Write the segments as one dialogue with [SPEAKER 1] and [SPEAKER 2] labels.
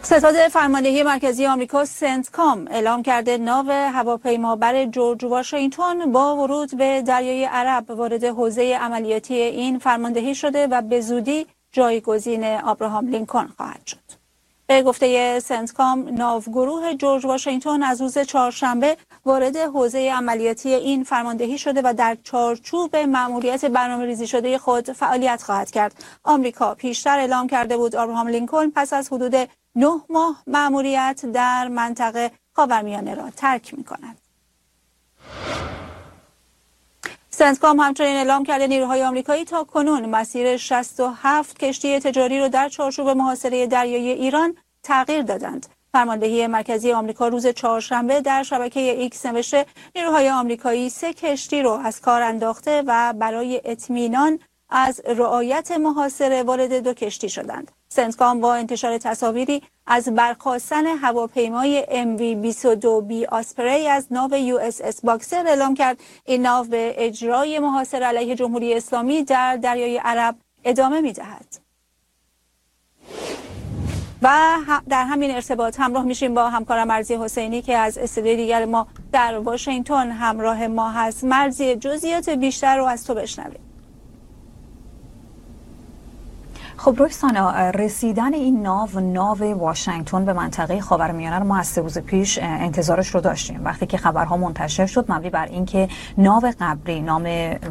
[SPEAKER 1] ستاد فرماندهی مرکزی آمریکا سنتکام اعلام کرده ناو هواپیمابر جورج واشنگتن با ورود به دریای عرب وارد حوزه عملیاتی این فرماندهی شده و به زودی جایگزین آبراهام لینکلن خواهد شد. به گفته سنتکام، ناوگروه جورج واشنگتن از روز چهارشنبه وارد حوزه عملیاتی این فرماندهی شده و در چارچوب مأموریت برنامه‌ریزی شده خود فعالیت خواهد کرد. آمریکا پیشتر اعلام کرده بود آبراهام لینکلن پس از حدود 9 ماه مأموریت در منطقه خاورمیانه را ترک می‌کند. سنتکام همچنین اعلام کرده نیروهای آمریکایی تا کنون مسیر 67 کشتی تجاری را در چارچوب محاصره دریایی ایران تغییر دادند. فرماندهی مرکزی آمریکا روز چهارشنبه در شبکه ایکس نوشته نیروهای آمریکایی 3 کشتی را از کار انداخته و برای اطمینان از رعایت محاصره وارد 2 کشتی شدند. سنتکام با انتشار تصاویری از برخاستن هواپیمای MV-22B آسپری از ناو USS باکسر اعلام کرد این ناو به اجرای محاصره علیه جمهوری اسلامی در دریای عرب ادامه می‌دهد. و در همین ارتباط همراه میشیم با همکارم مرضی حسینی که از استودیوی دیگر ما در واشنگتن همراه ما هست. مرضی، جزئیات بیشتر رو از تو بشنویم.
[SPEAKER 2] خب رکسانا، رسیدن این ناو واشنگتن به منطقه خاورمیانه رو ما از 3 روز پیش انتظارش رو داشتیم. وقتی که خبرها منتشر شد مبنی بر اینکه ناو قبلی نام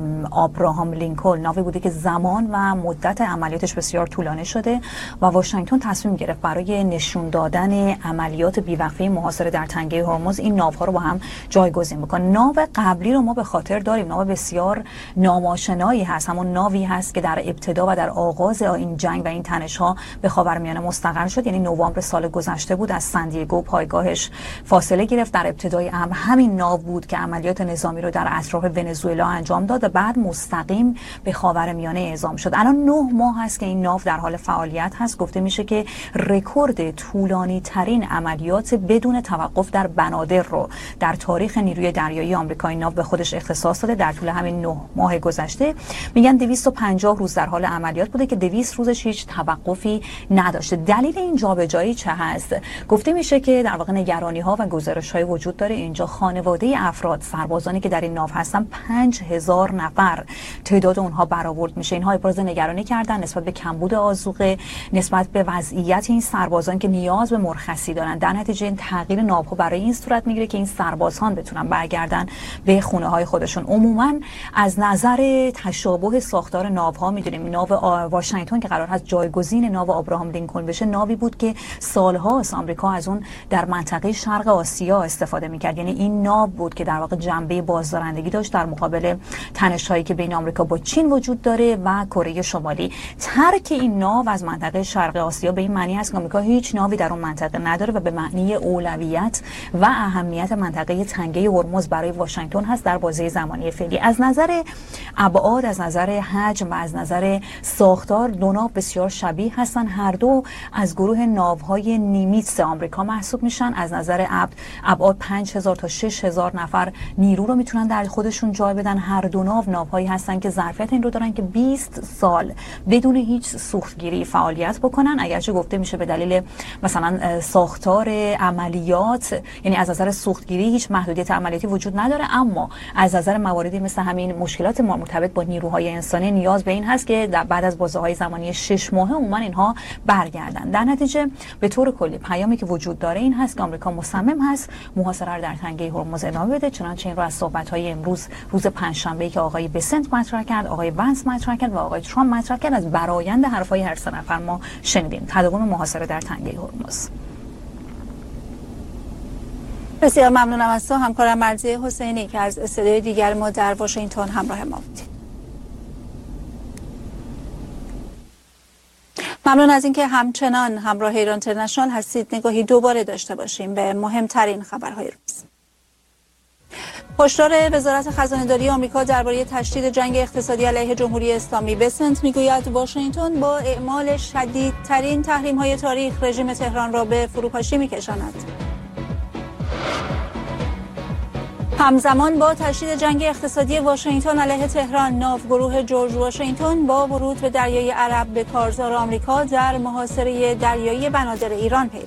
[SPEAKER 2] آبراهام لینکلن ناوی بوده که زمان و مدت عملیاتش بسیار طولانی شده و واشنگتن تصمیم گرفت برای نشون دادن عملیات بی‌وقفه محاصره در تنگه هرمز این ناوها رو با هم جایگزین بکنه. ناو قبلی رو ما به خاطر داریم، ناو بسیار ناماشنایی هست، همون ناوی هست که در ابتدا و در آغاز این جنگ و این تنش‌ها به خاورمیانه مستقر شد. یعنی نوامبر سال گذشته بود از سندیگو پایگاهش فاصله گرفت. در ابتدای امر همین ناو بود که عملیات نظامی رو در اطراف ونزوئلا انجام داد و بعد مستقیم به خاورمیانه اعزام شد. الان 9 ماه هست که این ناو در حال فعالیت هست. گفته میشه که رکورد طولانی ترین عملیات بدون توقف در بنادر رو در تاریخ نیروی دریایی آمریکا این ناو به خودش اختصاص داده. در طول همین 9 ماه گذشته میگن 250 روز در حال عملیات بوده که 200 روزش هیچ توقفی نداشته. دلیل این جابجایی چه هست؟ گفته میشه که در واقع نگرانی ها و گزارش های وجود داره. اینجا خانواده افراد سربازانی که در این ناو هستن 5000 نفر تعداد اونها برآورد میشه. اینها ابراز نگرانی کردن نسبت به کمبود آذوقه، نسبت به وضعیت این سربازان که نیاز به مرخصی دارن. در نتیجه این تغییر ناوها برای این صورت میگیره که این سربازان بتونن برگردن به خونه های خودشون. عموما از نظر تشابه ساختار ناوها میدونیم ناو واشنگتن که قرار هست جایگزین ناو آبراهام لینکلن بشه ناوی بود که سالهاست آمریکا از اون در منطقه شرق آسیا استفاده میکرد. یعنی این ناو بود که در واقع جنبه بازدارندگی داشت در مقابل تنش‌هایی که بین آمریکا با چین وجود داره و کره شمالی. ترک این ناو از منطقه شرق آسیا به این معنی است که آمریکا هیچ ناوی در اون منطقه نداره و به معنی اولویت و اهمیت منطقه تنگه هرمز برای واشنگتن هست در بازه زمانی فعلی. از نظر ابعاد، از نظر حجم و از نظر ساختار دو ناو بسیار شبیه هستن. هر دو از گروه ناوهای نیمیتس آمریکا محسوب میشن. از نظر ابعاد 5000 تا 6000 نفر نیرو رو میتونن در خودشون جای بدن. هر دو ناوهایی هستن که ظرفیت این رو دارن که 20 سال بدون هیچ سوختگیری فعالیت بکنن. اگرچه گفته میشه به دلیل مثلا ساختار عملیات، یعنی از نظر سوختگیری هیچ محدودیت عملیاتی وجود نداره، اما از نظر مواردی مثل همین مشکلات مرتبط با نیروهای انسانی نیاز به این هست که بعد از بازه‌های زمانی 6 ماهه عموما اینها برگردن. در نتیجه به طور کلی پیامی که وجود داره این هست که آمریکا مصمم هست محاصره را در تنگه هرمز ادامه بده. چنانچه این رو از صحبت‌های امروز روز پنجشنبه که آقای بسنت مطرح کرد، آقای ونس مطرح کرد و آقای ترامپ مطرح کرد از برآیند حرفای هر سه نفر ما شنیدیم. تداوم محاصره در تنگه هرمز.
[SPEAKER 1] بسیار ممنونم از تو همکارم مرضی حسینی که از استودیوی دیگر ما در واشنگتن همراه ما بودید. ممنون از اینکه همچنان همراه ایران اینترنشنال هستید. نگاهی دوباره داشته باشیم به مهمترین خبرهای روز. هشدار وزارت خزانه‌داری آمریکا درباره تشدید جنگ اقتصادی علیه جمهوری اسلامی. بسنت میگوید واشنگتن با اعمال شدیدترین تحریم‌های تاریخ رژیم تهران را به فروپاشی می‌کشاند. همزمان با تشدید جنگ اقتصادی واشنگتن علیه تهران، ناوگروه جورج واشنگتن با ورود به دریای عرب به کارزار آمریکا در محاصره دریایی بنادر ایران پیدا